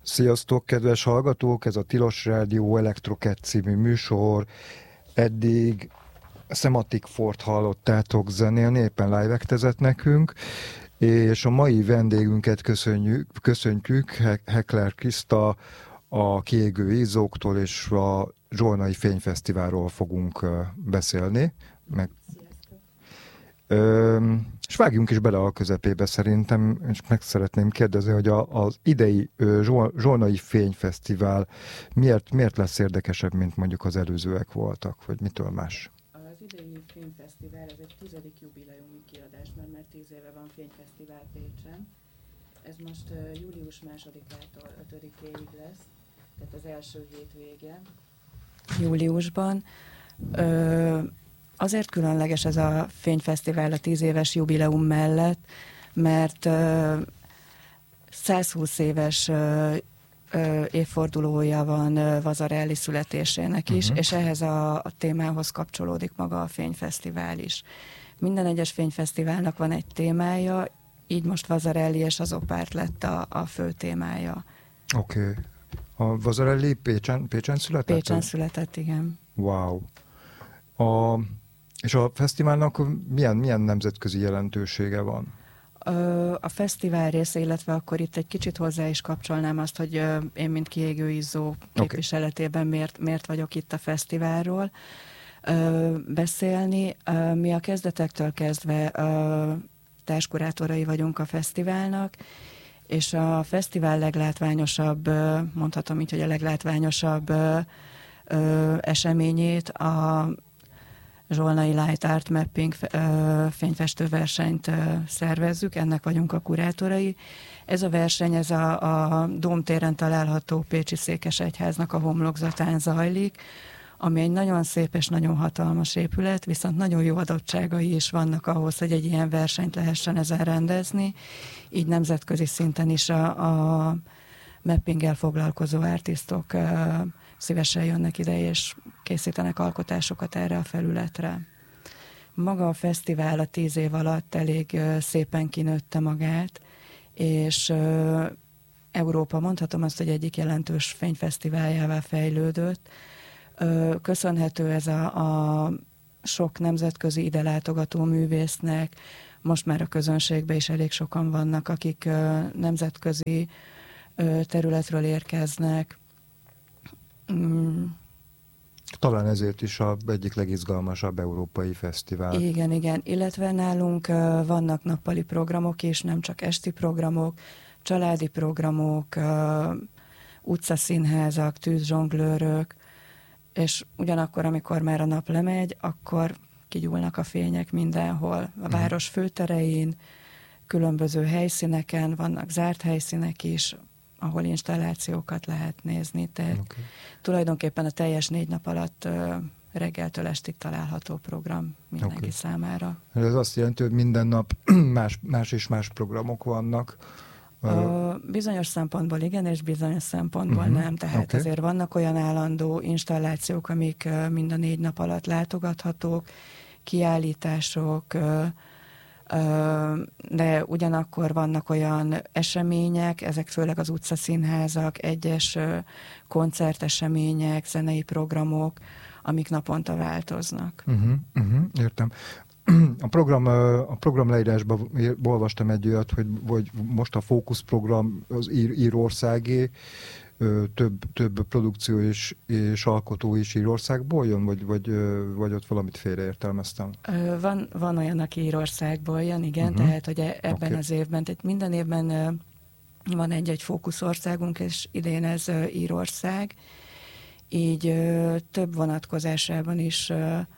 Sziasztok, kedves hallgatók! Ez a Tilos Rádió Elektroket című műsor. Eddig Semantic Fort hallottátok zenélni, éppen live-ektezett nekünk, és a mai vendégünket köszöntjük Heckler Kriszta, a Kiégő Izzóktól és a Zsolnai Fényfesztiválról fogunk beszélni. És vágjunk is bele a közepébe szerintem, és meg szeretném kérdezni, hogy az idei Zsolnai Fényfesztivál miért lesz érdekesebb, mint mondjuk az előzőek voltak, vagy mitől más? Az idei Fényfesztivál, ez egy 10. jubileumi kiadás, mert már 10 éve van Fényfesztivál Pécsen. Ez most július 2-től 5-ig lesz, tehát az első hétvége júliusban. Azért különleges ez a Fényfesztivál a 10 éves jubileum mellett, mert 120 éves évfordulója van Vasarely születésének is, és ehhez a témához kapcsolódik maga a Fényfesztivál is. Minden egyes Fényfesztiválnak van egy témája, így most Vasarely és az opárt lett a fő témája. Oké. A Vasarely Pécsen született? Pécsen született, igen. Wow. És a fesztiválnak milyen nemzetközi jelentősége van? A fesztivál része, illetve akkor itt egy kicsit hozzá is kapcsolnám azt, hogy én, mint Kiégő Izzó képviseletében miért vagyok itt a fesztiválról beszélni. Mi a kezdetektől kezdve társkurátorai vagyunk a fesztiválnak, és a fesztivál leglátványosabb, mondhatom így, hogy a leglátványosabb eseményét, a Zsolnai Light Art Mapping fényfestőversenyt szervezzük, ennek vagyunk a kurátorai. Ez a verseny, ez a Dómtéren található Pécsi Székesegyháznak a homlokzatán zajlik, ami egy nagyon szép és nagyon hatalmas épület, viszont nagyon jó adottságai is vannak ahhoz, hogy egy ilyen versenyt lehessen ezen rendezni. Így nemzetközi szinten is a mappinggel foglalkozó artistok szívesen jönnek ide, és készítenek alkotásokat erre a felületre. Maga a fesztivál a 10 év alatt elég szépen kinőtte magát, és Európa, mondhatom azt, hogy egyik jelentős fényfesztiváljává fejlődött. Köszönhető ez a sok nemzetközi ide látogató művésznek, most már a közönségben is elég sokan vannak, akik nemzetközi területről érkeznek. Talán ezért is egyik legizgalmasabb európai fesztivál. Igen. Illetve nálunk vannak nappali programok is, nem csak esti programok, családi programok, utcaszínházak, tűzzsonglőrök, és ugyanakkor, amikor már a nap lemegy, akkor kigyúlnak a fények mindenhol. A város főterein, különböző helyszíneken, vannak zárt helyszínek is, ahol installációkat lehet nézni. Tehát tulajdonképpen a teljes 4 nap alatt reggeltől estig található program mindenki számára. Ez azt jelenti, hogy minden nap más és más programok vannak. Bizonyos szempontból igen, és bizonyos szempontból nem. Tehát azért vannak olyan állandó installációk, amik mind a 4 nap alatt látogathatók, kiállítások, de ugyanakkor vannak olyan események, ezek főleg az utcaszínházak, egyes koncertesemények, zenei programok, amik naponta változnak. Értem. A program leírásban olvastam egy olyat, hogy most a fókuszprogram az írországé, több produkció és alkotó is Írországból jön, vagy ott valamit félreértelmeztem? Van olyan, aki Írországból jön, igen, tehát hogy ebben az évben, tehát minden évben van egy fókuszországunk, és idén ez Írország, így több vonatkozásában is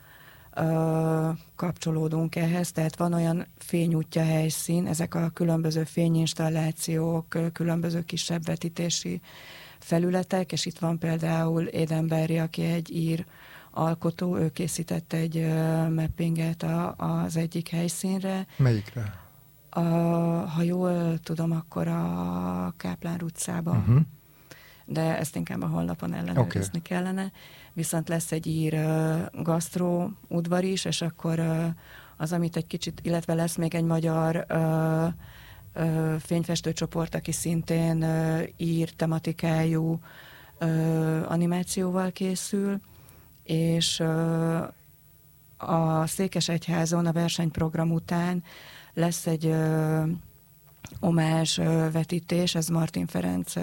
kapcsolódunk ehhez, tehát van olyan fényútja helyszín, ezek a különböző fényinstallációk, különböző kisebb vetítési felületek, és itt van például Édenberry, aki egy ír alkotó, ő készített egy mappinget az egyik helyszínre. Melyikre? Ha jól tudom, akkor a Káplán utcában. De ezt inkább a honlapon ellenőrizni kellene. Viszont lesz egy ír gasztró udvar is, és akkor az, amit egy kicsit, illetve lesz még egy magyar fényfestőcsoport, aki szintén ír tematikájú animációval készül, és a Székesegyházon a versenyprogram után lesz egy omázs vetítés, ez Martin Ferenc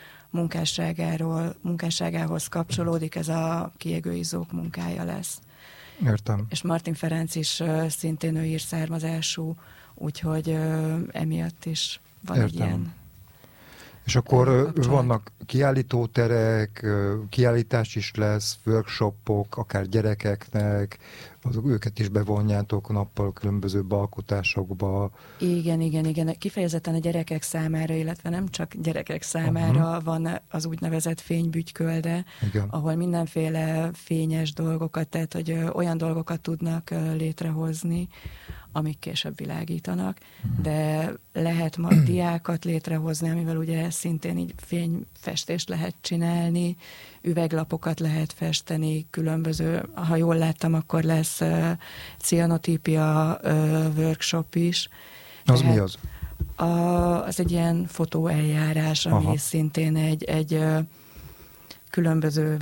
munkásságához kapcsolódik, ez a Kiégő izzók munkája lesz. Értem. És Martin Ferenc is szintén ő ír származású, úgyhogy emiatt is van egy ilyen. És akkor vannak kiállítóterek, kiállítás is lesz, workshopok, akár gyerekeknek, őket is bevonjátok nappal különböző alkotásokba. Igen. Kifejezetten a gyerekek számára, illetve nem csak gyerekek számára van az úgynevezett fénybügykölde, ahol mindenféle fényes dolgokat, tehát hogy olyan dolgokat tudnak létrehozni, amik később világítanak, de lehet majd diákat létrehozni, amivel ugye szintén így fényfestést lehet csinálni, üveglapokat lehet festeni, különböző, ha jól láttam, akkor lesz cianotípia workshop is. Az mi az? Az egy ilyen fotóeljárás, ami szintén egy különböző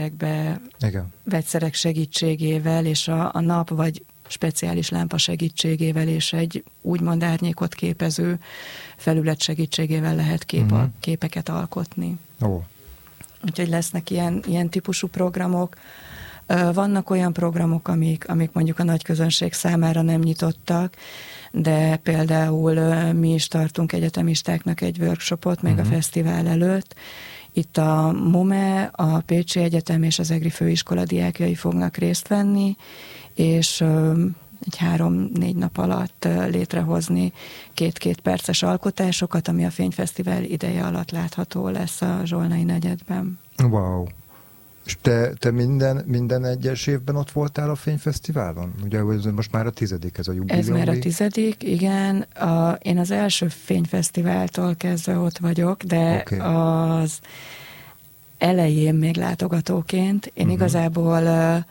vegyszerek segítségével, és a nap vagy speciális lámpa segítségével és egy úgymond árnyékot képező felület segítségével lehet képeket alkotni. Úgyhogy lesznek ilyen típusú programok. Vannak olyan programok, amik mondjuk a nagy közönség számára nem nyitottak, de például mi is tartunk egyetemistáknak egy workshopot még a fesztivál előtt. Itt a MOME, a Pécsi Egyetem és az EGRI Főiskola diákjai fognak részt venni, és egy 3-4 nap alatt létrehozni 2 perces alkotásokat, ami a Fényfesztivál ideje alatt látható lesz a Zsolnai negyedben. Wow! És te minden egyes évben ott voltál a Fényfesztiválon? Ugye most már a 10. ez a jubileumi. Ez már a 10., igen. Én az első Fényfesztiváltól kezdve ott vagyok, de az elején még látogatóként. Én igazából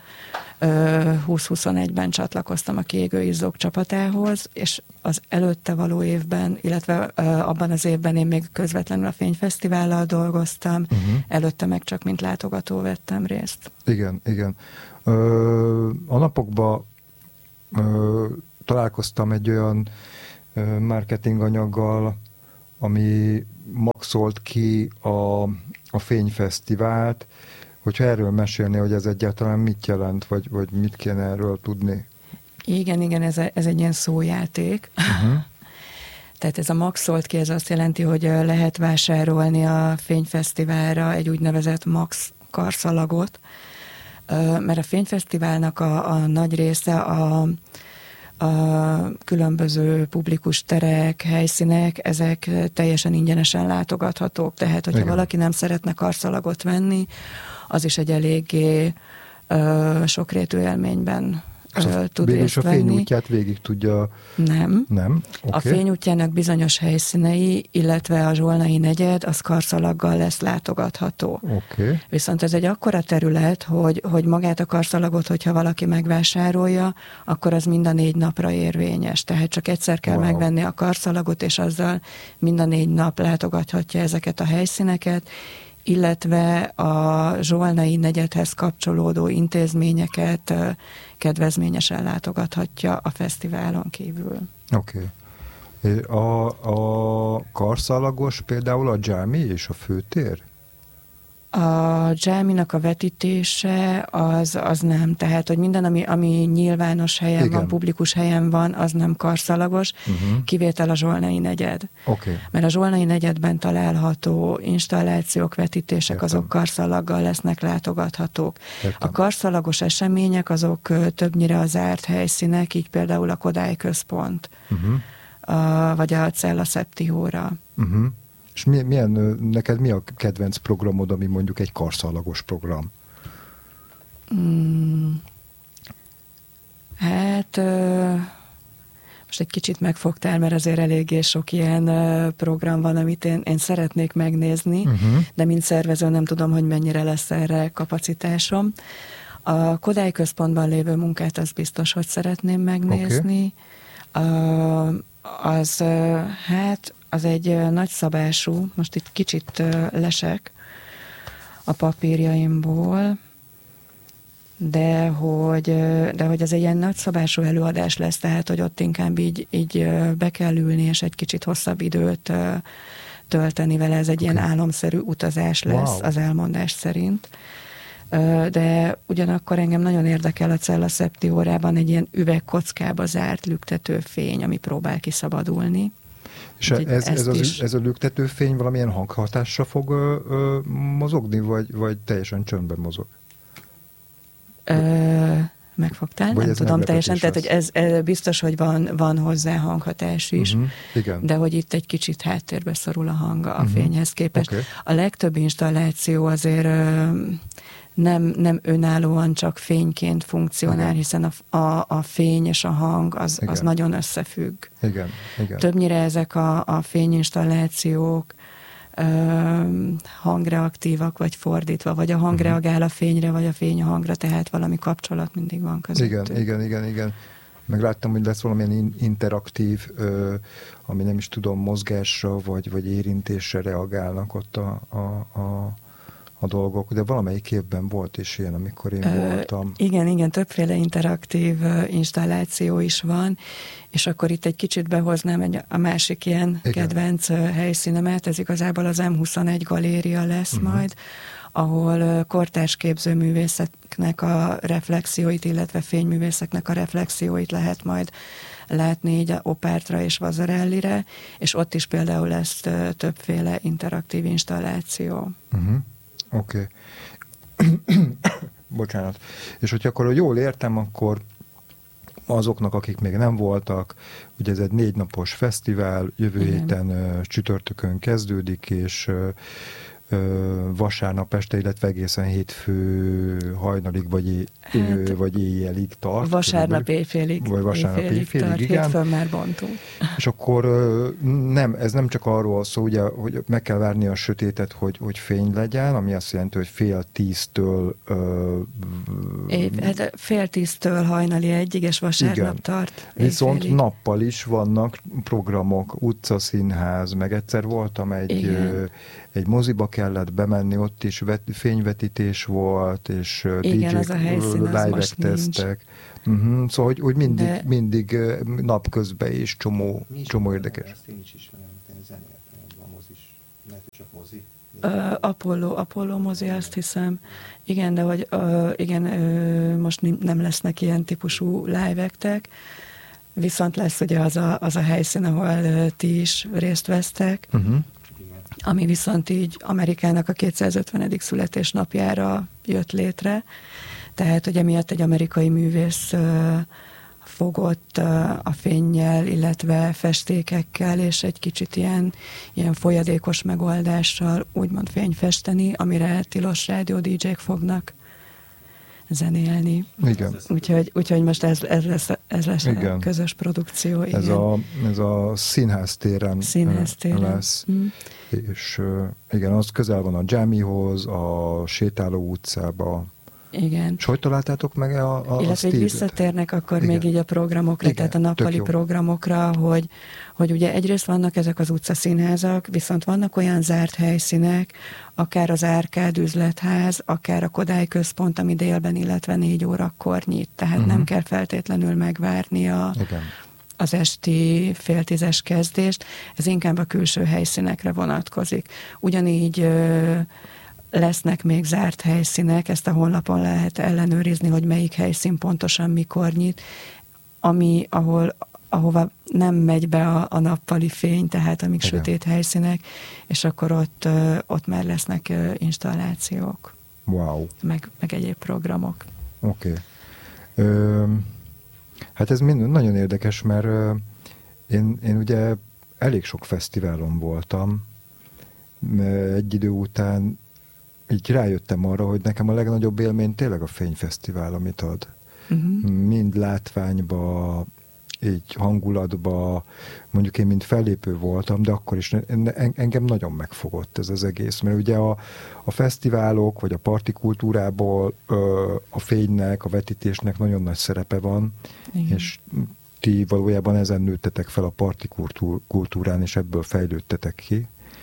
2021-ben csatlakoztam a Kiégő izzók csapatához, és az előtte való évben, illetve abban az évben én még közvetlenül a Fényfesztivállal dolgoztam, előtte meg csak mint látogató vettem részt. Igen. A napokban találkoztam egy olyan marketinganyaggal, ami maxolt ki a Fényfesztivált, hogyha erről mesélni, hogy ez egyáltalán mit jelent, vagy mit kéne erről tudni? Igen, ez egy ilyen szójáték. Tehát ez a maxolt ki, ez azt jelenti, hogy lehet vásárolni a Fényfesztiválra egy úgynevezett max karszalagot, mert a Fényfesztiválnak a nagy része a különböző publikus terek, helyszínek, ezek teljesen ingyenesen látogathatók. Tehát, hogyha valaki nem szeretne karszalagot venni, az is egy eléggé sokrétű élményben tud részt venni. És a fényútját végig tudja... Nem. Okay. A fényútjának bizonyos helyszínei, illetve a Zsolnai negyed, az karszalaggal lesz látogatható. Okay. Viszont ez egy akkora terület, hogy magát a karszalagot, hogyha valaki megvásárolja, akkor az mind a 4 napra érvényes. Tehát csak egyszer kell megvenni a karszalagot, és azzal mind a 4 nap látogathatja ezeket a helyszíneket, illetve a Zsolnai negyedhez kapcsolódó intézményeket kedvezményesen látogathatja a fesztiválon kívül. Oké. A karszalagos például a dzsámi és a főtér? A dzsáminak a vetítése az nem. Tehát, hogy minden, ami nyilvános helyen van, publikus helyen van, az nem karszalagos, kivétel a Zsolnai negyed. Okay. Mert a Zsolnai negyedben található installációk, vetítések, azok karszalaggal lesznek látogathatók. A karszalagos események azok többnyire a zárt helyszínek, így például a Kodály Központ, vagy a Cella Septióra. És neked mi a kedvenc programod, ami mondjuk egy karszalagos program? Most egy kicsit megfogtál, mert azért eléggé sok ilyen program van, amit én szeretnék megnézni, de mint szervező nem tudom, hogy mennyire lesz erre kapacitásom. A Kodály Központban lévő munkát az biztos, hogy szeretném megnézni. Hát az egy nagyszabású, most itt kicsit lesek a papírjaimból, de hogy ez egy ilyen nagyszabású előadás lesz, tehát hogy ott inkább így be kell ülni, és egy kicsit hosszabb időt tölteni vele, ez egy ilyen álomszerű utazás lesz az elmondás szerint. De ugyanakkor engem nagyon érdekel a Cella Septiorában egy ilyen üvegkockába zárt lüktető fény, ami próbál kiszabadulni. És ez a lüktető fény valamilyen hanghatásra fog mozogni, vagy teljesen csöndben mozog? Megfogtál? Nem tudom teljesen, tehát hogy ez biztos, hogy van hozzá hanghatás is, igen. De hogy itt egy kicsit háttérbe szorul a hang a fényhez képest. Okay. A legtöbb installáció azért nem önállóan csak fényként funkcionál, hiszen a fény és a hang az nagyon összefügg. Igen. Többnyire ezek a fényinstallációk hangreaktívak, vagy fordítva, vagy a hang reagál a fényre, vagy a fény a hangra, tehát valami kapcsolat mindig van közöttük. Igen. Meg láttam, hogy lesz valamilyen interaktív, ami nem is tudom, mozgásra, vagy érintésre reagálnak ott a dolgok, de valamelyik évben volt is ilyen, amikor én voltam. Igen, többféle interaktív installáció is van, és akkor itt egy kicsit behoznám a másik ilyen kedvenc helyszínemet, ez igazából az M21 galéria lesz majd, ahol kortárs képzőművészeknek a reflexióit, illetve fényművészeknek a reflexióit lehet majd látni így Opártra és Vasarellire, és ott is például lesz többféle interaktív installáció. Oké. Bocsánat. És hogyha akkor jól értem, akkor azoknak, akik még nem voltak, ugye ez egy 4 napos fesztivál, jövő héten csütörtökön kezdődik, és vasárnap este, illetve egészen hétfő hajnalig, vagy éjjelig tart. Vasárnap éjfélig. Vagy vasárnap éjfélig, tart, igen. Hétfőn már bontunk. És akkor ez nem csak arról szó, ugye, hogy meg kell várni a sötétet, hogy fény legyen, ami azt jelenti, hogy 9:30-től... Hát 9:30-től hajnali 1-ig, és vasárnap tart. Viszont éjfélig. nappal is vannak programok, utcaszínház, meg egyszer voltam egy moziba kellett bemenni, ott is fényvetítés volt, és DJ-k live-ek tesztek. Szóval, hogy mindig napközben is csomó érdekes. Ezt én is ismerem, én zenéltem, a mozis. Lehet, hogy csak mozi. Apollo mozi, azt hiszem. Igen, de hogy most nem lesznek ilyen típusú live-ektek, viszont lesz ugye az a helyszín, ahol ti is részt vesztek, ami viszont így Amerikának a 250. születésnapjára jött létre. Tehát, hogy emiatt egy amerikai művész fogott a fénnyel, illetve festékekkel, és egy kicsit ilyen folyadékos megoldással úgymond fényfesteni, amire tilos rádió DJ-k fognak zenélni. Igen. Úgyhogy most ez lesz a közös produkció. Igen. Ez a színház téren lesz. És igen, az közel van a Jamihoz, a Sétáló utcába. Igen. És hogy találtátok meg a illetve így visszatérnek akkor még így a programokra, tehát a nappali programokra, hogy ugye egyrészt vannak ezek az utcaszínházak, viszont vannak olyan zárt helyszínek, akár az Árkád üzletház, akár a Kodály központ, ami délben, illetve 4 órakor nyit, tehát nem kell feltétlenül megvárni az esti 9:30 kezdést, ez inkább a külső helyszínekre vonatkozik. Ugyanígy lesznek még zárt helyszínek, ezt a honlapon lehet ellenőrizni, hogy melyik helyszín pontosan mikor nyit, ahova nem megy be a nappali fény, tehát amíg sötét helyszínek, és akkor ott már lesznek installációk. Wow. Meg egyéb programok. Oké. Hát ez mind nagyon érdekes, mert én ugye elég sok fesztiválon voltam. Egy idő után így rájöttem arra, hogy nekem a legnagyobb élmény tényleg a fényfesztivál, amit ad. Mind látványba, így hangulatba, mondjuk én mind fellépő voltam, de akkor is engem nagyon megfogott ez az egész, mert ugye a fesztiválok, vagy a partikultúrából a fénynek, a vetítésnek nagyon nagy szerepe van, és ti valójában ezen nőttetek fel a parti kultúrán, és ebből fejlődtetek ki,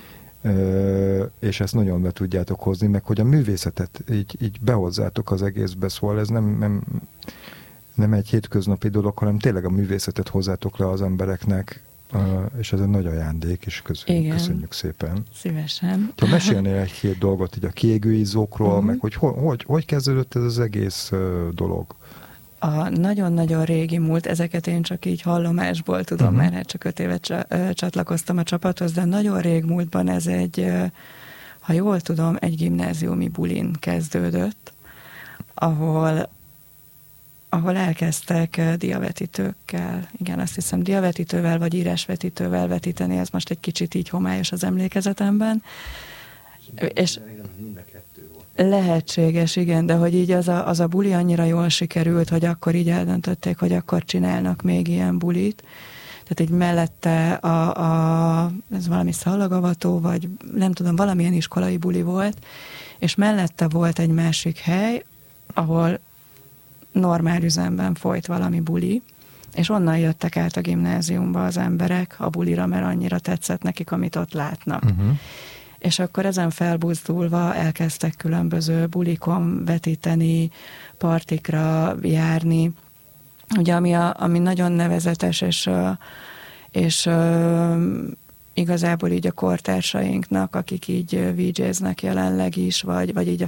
és ezt nagyon be tudjátok hozni, meg hogy a művészetet így behozzátok az egészbe, szóval ez nem egy hétköznapi dolog, hanem tényleg a művészetet hozzátok le az embereknek, és ez egy nagy ajándék, és köszönjük szépen. Szívesen. Ha mesélnél egy-két dolgot így a kiégőizókról, meg hogy kezdődött ez az egész dolog? A nagyon-nagyon régi múlt, ezeket én csak így hallomásból tudom, mert hát csak 5 évet csatlakoztam a csapathoz, de nagyon rég múltban ez egy, ha jól tudom, egy gimnáziumi bulin kezdődött, ahol elkezdtek diavetítőkkel, igen, azt hiszem diavetítővel vagy írásvetítővel vetíteni, ez most egy kicsit így homályos az emlékezetemben. És lehetséges, igen, de hogy így az a buli annyira jól sikerült, hogy akkor így eldöntötték, hogy akkor csinálnak még ilyen bulit. Tehát így mellette ez valami szallagavató, vagy nem tudom, valamilyen iskolai buli volt, és mellette volt egy másik hely, ahol normál üzemben folyt valami buli, és onnan jöttek át a gimnáziumba az emberek a bulira, mert annyira tetszett nekik, amit ott látnak. És akkor ezen felbuzdulva elkezdtek különböző bulikon vetíteni, partikra járni. Ugye ami nagyon nevezetes, és igazából így a kortársainknak, akik így VJ-znek jelenleg is, vagy így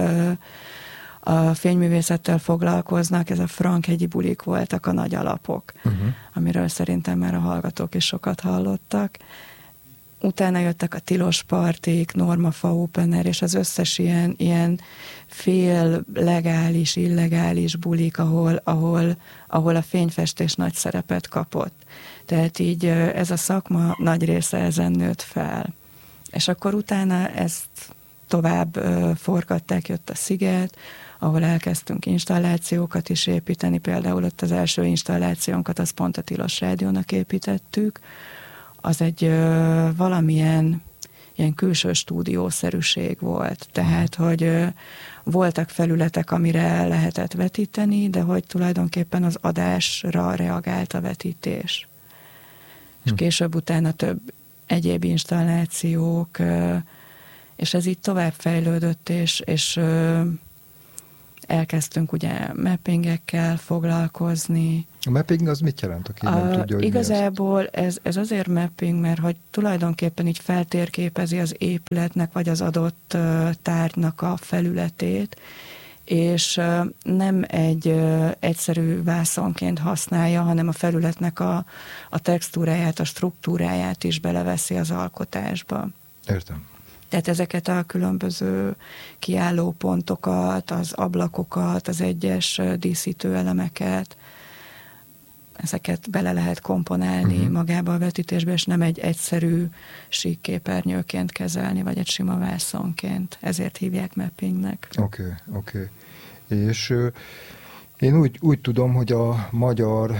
a fényművészettel foglalkoznak, ez a frankhegyi bulik voltak a nagy alapok, amiről szerintem már a hallgatók is sokat hallottak. Utána jöttek a tilos partik, Normafa Open Air, és az összes ilyen fél legális, illegális bulik, ahol a fényfestés nagy szerepet kapott. Tehát így ez a szakma nagy része ezen nőtt fel. És akkor utána ezt tovább forgatták, jött a Sziget, ahol elkezdtünk installációkat is építeni, például ott az első installációnkat, az pont a Tilos Rádiónak építettük. Az egy valamilyen ilyen külső stúdiószerűség volt. Tehát, hogy voltak felületek, amire lehetett vetíteni, de hogy tulajdonképpen az adásra reagált a vetítés. És később utána több egyéb installációk, és ez így tovább fejlődött, és elkezdtünk ugye mappingekkel foglalkozni. A mapping az mit jelent, aki nem tudja, hogy igazából ez azért mapping, mert hogy tulajdonképpen így feltérképezi az épületnek, vagy az adott tárgynak a felületét, és nem egy egyszerű vászonként használja, hanem a felületnek a textúráját, a struktúráját is beleveszi az alkotásba. Értem. Tehát ezeket a különböző kiállópontokat, az ablakokat, az egyes díszítő elemeket, ezeket bele lehet komponálni magába a vetítésbe, és nem egy egyszerű sík képernyőként kezelni, vagy egy sima vászonként. Ezért hívják mappingnek. Oké. És én úgy tudom, hogy a magyar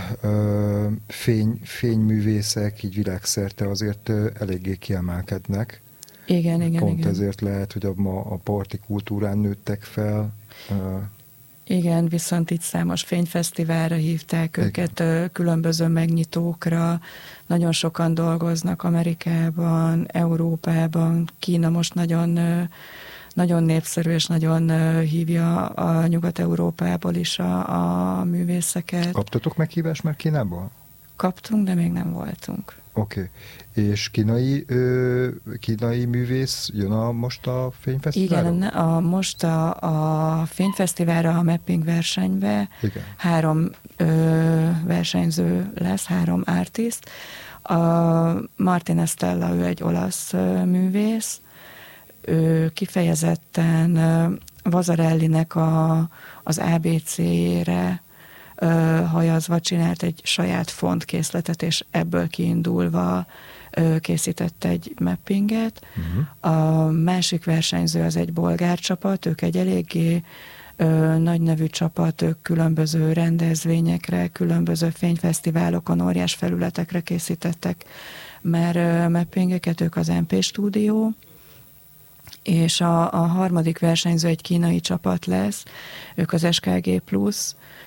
fényművészek így világszerte azért eléggé kiemelkednek. Igen. Pont ezért lehet, hogy a parti kultúrán nőttek fel. Igen, viszont itt számos fényfesztiválra hívták őket, különböző megnyitókra. Nagyon sokan dolgoznak Amerikában, Európában, Kína most nagyon népszerű, és nagyon hívja a Nyugat-Európából is a művészeket. Kaptatok meghívást már Kínából? Kaptunk, de még nem voltunk. Oké. És kínai művész jön most a fényfesztiválra? Igen, most a fényfesztiválra, a mapping versenybe 3 versenyző lesz, 3 artist. A Martin Estella, ő egy olasz művész, ő kifejezetten Vasarellinek az ABC-re hajazva csinált egy saját fontkészletet, és ebből kiindulva készített egy mappinget. A másik versenyző az egy bolgár csapat, ők egy eléggé nagy nevű csapat, ők különböző rendezvényekre, különböző fényfesztiválokon, óriás felületekre készítettek már mappingeket, ők az MP Stúdió, és a harmadik versenyző egy kínai csapat lesz, ők az SKG+,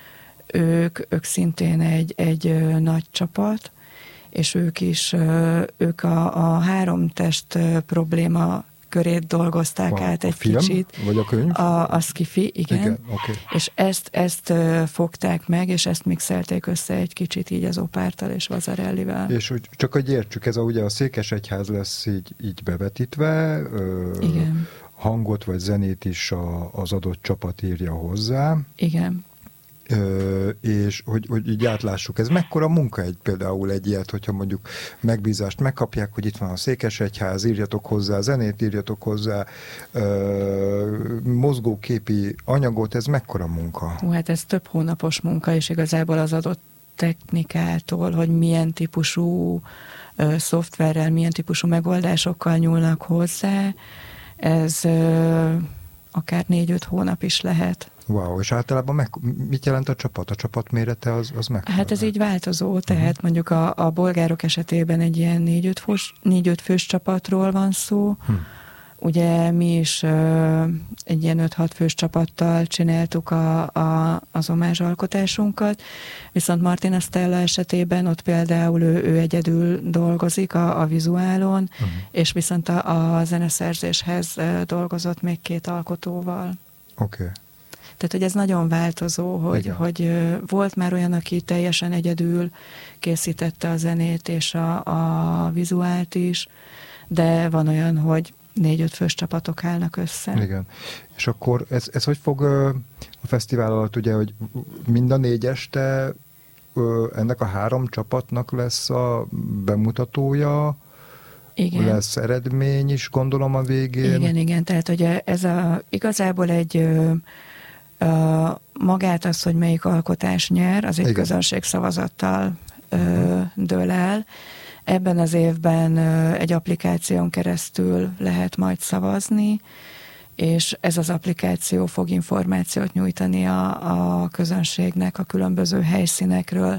ők szintén egy nagy csapat, és ők a három test probléma körét dolgozták át egy film, kicsit. Vagy a könyv? A sci-fi, igen. Okay. És ezt fogták meg, és ezt mixelték össze egy kicsit így az Opártal és Vazarellivel. És csak hogy értsük, ez ugye a Székesegyház lesz így bevetítve, igen. Hangot vagy zenét is az adott csapat írja hozzá. Igen. És hogy így átlássuk, ez mekkora munka például egy ilyet, hogyha mondjuk megbízást megkapják, hogy itt van a Székesegyház, írjatok hozzá zenét, írjatok hozzá mozgóképi anyagot, ez mekkora munka? Hát ez több hónapos munka, és igazából az adott technikától, hogy milyen típusú szoftverrel, milyen típusú megoldásokkal nyúlnak hozzá, ez akár 4-5 hónap is lehet. Wow, és általában mit jelent a csapat? A csapat mérete az mekkora? Hát ez így változó, tehát mondjuk a bolgárok esetében egy ilyen 4-5 fős csapatról van szó. Ugye mi is egy ilyen 5-6 fős csapattal csináltuk az omázsalkotásunkat, viszont Martina Stella esetében ott például ő egyedül dolgozik a vizuálon, és viszont a zeneszerzéshez dolgozott még 2 alkotóval. Oké. Tehát, hogy ez nagyon változó, hogy volt már olyan, aki teljesen egyedül készítette a zenét és a vizuált is, de van olyan, hogy 4-5 fős csapatok állnak össze. Igen. És akkor ez hogy fog a fesztivál alatt, ugye, hogy mind a 4 este ennek a 3 csapatnak lesz a bemutatója, igen. Lesz eredmény is, gondolom, a végén. Igen, tehát ugye ez igazából egy magát az, hogy melyik alkotás nyer, az egy közönségszavazattal dől el. Ebben az évben egy applikáción keresztül lehet majd szavazni, és ez az applikáció fog információt nyújtani a közönségnek a különböző helyszínekről,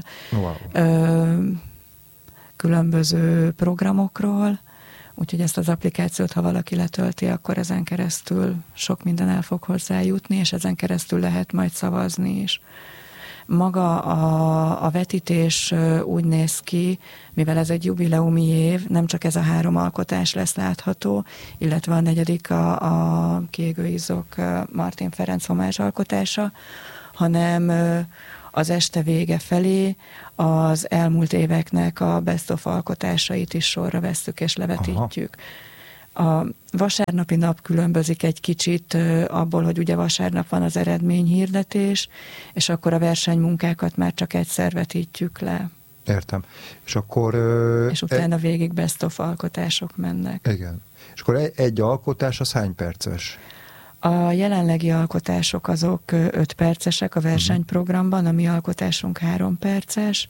különböző programokról, úgyhogy ezt az applikációt, ha valaki letölti, akkor ezen keresztül sok minden el fog hozzájutni, és ezen keresztül lehet majd szavazni is. Maga a vetítés úgy néz ki, mivel ez egy jubileumi év, nem csak ez a 3 alkotás lesz látható, illetve a 4. a Kiégő Izzok Martin Ferenc homázs alkotása, hanem az este vége felé az elmúlt éveknek a best of alkotásait is sorra vesszük és levetítjük. Aha. A vasárnapi nap különbözik egy kicsit abból, hogy ugye vasárnap van az eredményhirdetés, és akkor a versenymunkákat már csak egyszer vetítjük le. Értem. És akkor... és utána végig best of alkotások mennek. Igen. És akkor egy alkotás az hány perces? A jelenlegi alkotások azok 5 percesek a versenyprogramban, a mi alkotásunk 3 perces.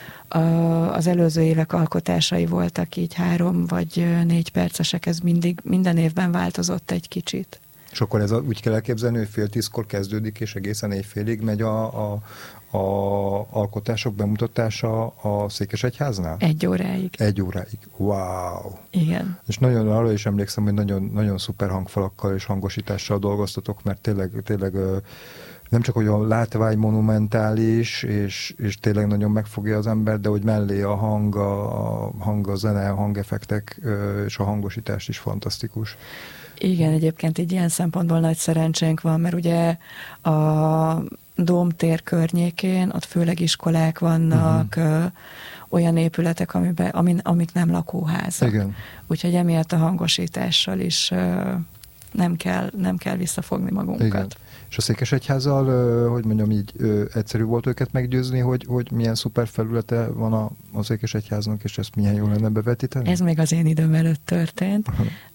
Az előző évek alkotásai voltak így 3 vagy 4 percesek, ez minden évben változott egy kicsit. És akkor ez úgy kell elképzelni, hogy 9:30 kezdődik, és egészen éjfélig megy a alkotások bemutatása a Székesegyháznál? 1 óráig. 1 óráig. Wow! Igen. És nagyon arra is emlékszem, hogy nagyon, nagyon szuper hangfalakkal és hangosítással dolgoztatok, mert tényleg nem csak, hogy a látvány monumentális, és tényleg nagyon megfogja az ember, de hogy mellé a hang, a zene, a hangeffektek és a hangosítás is fantasztikus. Igen, egyébként így ilyen szempontból nagy szerencsénk van, mert ugye a Dómtér környékén, ott főleg iskolák vannak, olyan épületek, amik nem lakóházak. Igen. Úgyhogy emiatt a hangosítással is nem kell visszafogni magunkat. Igen. És a Székesegyházzal, hogy mondjam így, egyszerű volt őket meggyőzni, hogy milyen szuper felülete van a Székesegyháznak, és ezt milyen jól lenne bevetíteni? Ez még az én időm előtt történt,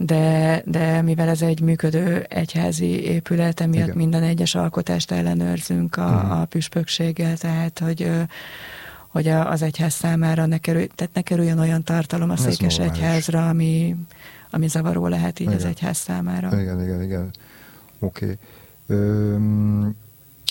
de mivel ez egy működő egyházi épület, emiatt igen. Minden egyes alkotást ellenőrzünk a püspökséggel, tehát hogy az egyház számára ne kerüljön olyan tartalom a Székesegyházra, ami zavaró lehet így igen. Az egyház számára. Igen. Oké.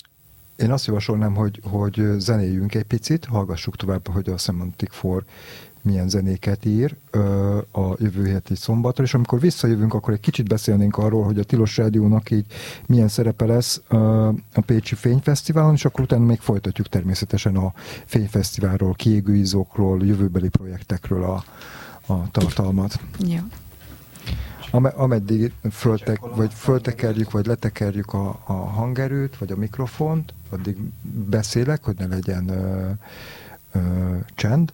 Én azt javasolnám, hogy zenéljünk egy picit, hallgassuk tovább, hogy a Semantic Four milyen zenéket ír a jövő heti szombatra, és amikor visszajövünk, akkor egy kicsit beszélnénk arról, hogy a Tilos Rádiónak így milyen szerepe lesz a Pécsi Fényfesztiválon, és akkor utána még folytatjuk természetesen a Fényfesztiválról, kiégő izókról, jövőbeli projektekről a tartalmat. Jó. Ameddig föltekerjük, vagy letekerjük a hangerőt, vagy a mikrofont, addig beszélek, hogy ne legyen csend.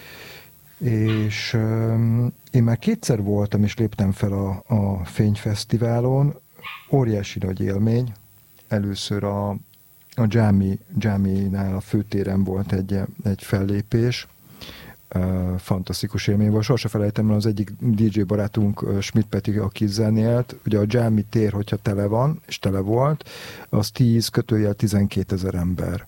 És én már kétszer voltam, és léptem fel a Fényfesztiválon. Óriási nagy élmény. Először a Dzsáminál a főtéren volt egy fellépés. Fantasztikus élmény volt. Sose felejtem el, az egyik DJ barátunk, Schmidt Peti, aki zenélt. Ugye a Dzsámi tér, hogyha tele van, és tele volt, az 10-12 ezer ember.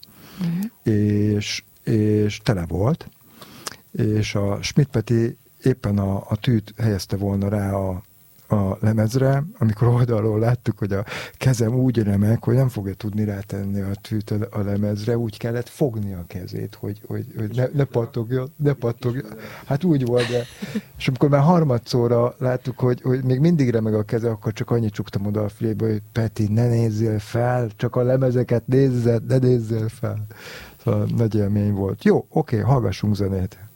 És tele volt. És a Schmidt Peti éppen a tűt helyezte volna rá a lemezre, amikor oldalról láttuk, hogy a kezem úgy remeg, hogy nem fogja tudni rátenni a tűt a lemezre, úgy kellett fogni a kezét, hogy ne pattogjon. Hát úgy volt, de... És amikor már harmadszorra láttuk, hogy még mindig remeg a keze, akkor csak annyit csuktam oda a fülébe, hogy Peti, ne nézzél fel, csak a lemezeket nézzed, ne nézzél fel. Szóval nagy élmény volt. Jó, oké, hallgassunk zenét.